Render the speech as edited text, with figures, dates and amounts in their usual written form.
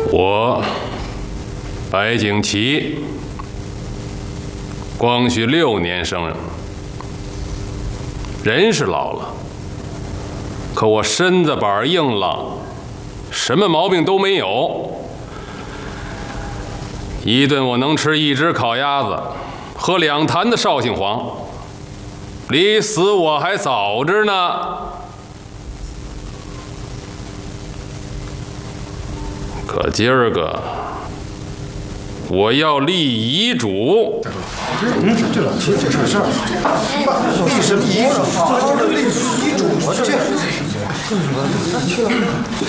我白景琦，光绪6年生人，人是老了，可我身子板硬朗，什么毛病都没有。一顿我能吃1只烤鸭子，喝2坛的绍兴黄，离死我还早着呢。可今儿个，我要立遗嘱。 这事儿，立什么遗嘱？立遗嘱，